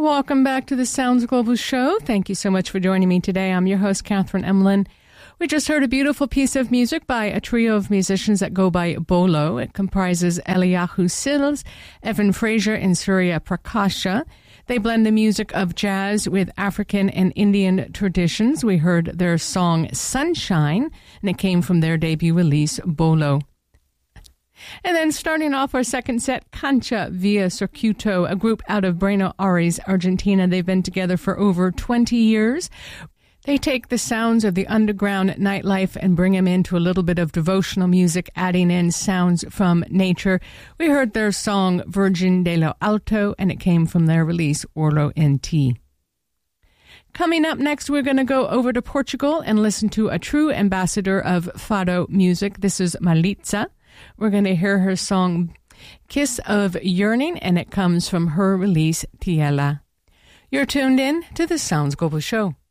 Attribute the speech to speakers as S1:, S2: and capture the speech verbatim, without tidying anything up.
S1: Welcome back to the Sounds Global Show. Thank you so much for joining me today. I'm your host, Catherine Emlyn. We just heard a beautiful piece of music by a trio of musicians that go by Bolo. It comprises Eliyahu Sills, Evan Fraser, and Surya Prakasha. They blend the music of jazz with African and Indian traditions. We heard their song Sunshine, and it came from their debut release, Bolo. And then starting off our second set, Cancha Via Circuito, a group out of Buenos Aires, Argentina. They've been together for over twenty years. They take the sounds of the underground nightlife and bring them into a little bit of devotional music, adding in sounds from nature. We heard their song Virgin de lo Alto, and it came from their release, Orlo N T. Coming up next, we're going to go over to Portugal and listen to a true ambassador of Fado music. This is Malitza. We're going to hear her song Kiss of Yearning, and it comes from her release, Tiela. You're tuned in to the Sounds Global Show.